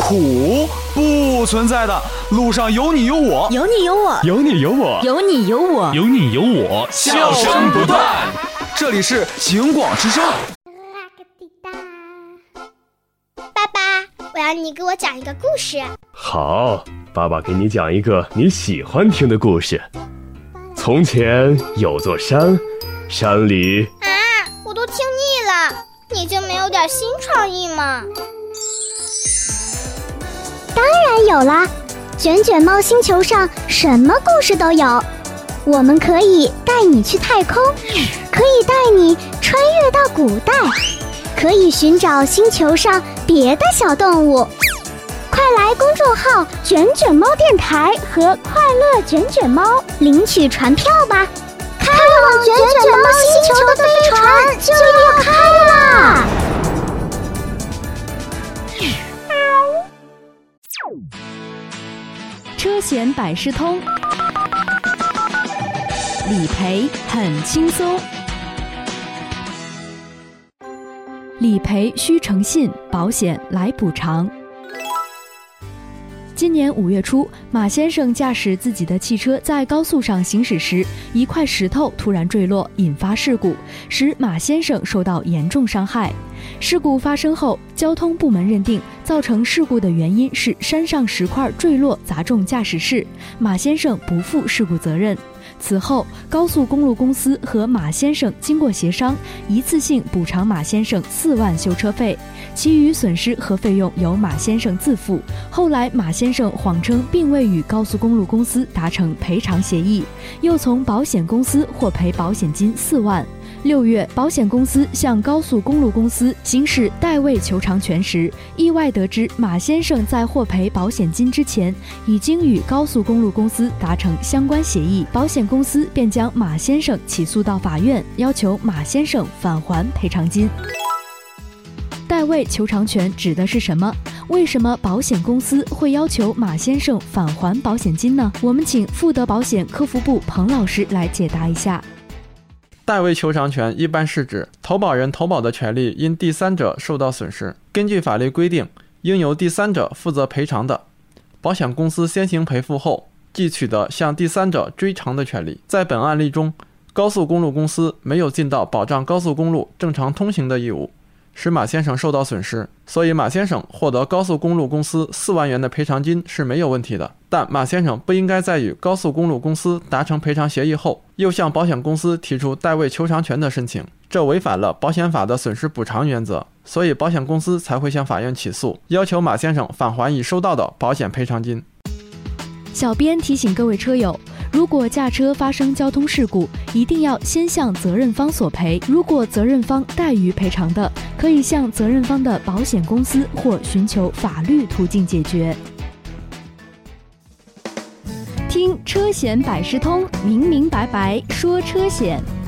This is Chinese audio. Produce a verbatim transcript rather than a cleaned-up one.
苦，不存在的。路上有你有我， 有你有我， 有你有我， 有你有我， 有你有我， 笑声不断。这里是警广之声。 爸爸，我要你给我讲一个故事。 好，爸爸给你讲一个你喜欢听的故事。从前有座山，山里…… 啊，我都听腻了，你就没有点新创意吗？ 当然有啦，卷卷猫星球上什么故事都有。我们可以带你去太空，可以带你穿越到古代，可以寻找星球上别的小动物。快来公众号卷卷猫电台和快乐卷卷猫领取船票吧，开往卷卷猫星球的飞船就要开啦！ 车险百事通，理赔很轻松。理赔需诚信，保险来补偿。今年五月初，马先生驾驶自己的汽车在高速上行驶时，一块石头突然坠落，引发事故，使马先生受到严重伤害。事故发生后，交通部门认定造成事故的原因是山上石块坠落砸中驾驶室，马先生不负事故责任。此后，高速公路公司和马先生经过协商，一次性补偿马先生四万修车费，其余损失和费用由马先生自负。后来，马先生谎称并未与高速公路公司达成赔偿协议，又从保险公司获赔保险金四万。六月，保险公司向高速公路公司行使代位求偿权时，意外得知马先生在获赔保险金之前，已经与高速公路公司达成相关协议，保险公司便将马先生起诉到法院，要求马先生返还赔偿金。代位求偿权指的是什么？为什么保险公司会要求马先生返还保险金呢？我们请富德保险客服部彭老师来解答一下。 代位求偿权一般是指投保人投保的权利因第三者受到损失，根据法律规定，应由第三者负责赔偿的，保险公司先行赔付后，即取得向第三者追偿的权利。在本案例中，高速公路公司没有尽到保障高速公路正常通行的义务，使马先生受到损失，所以马先生获得高速公路公司四万元的赔偿金是没有问题的。但马先生不应该在与高速公路公司达成赔偿协议后，又向保险公司提出代位求偿权的申请，这违反了保险法的损失补偿原则，所以保险公司才会向法院起诉，要求马先生返还已收到的保险赔偿金。 小编提醒各位车友，如果驾车发生交通事故，一定要先向责任方索赔，如果责任方怠于赔偿的，可以向责任方的保险公司或寻求法律途径解决。听车险百事通，明明白白说车险。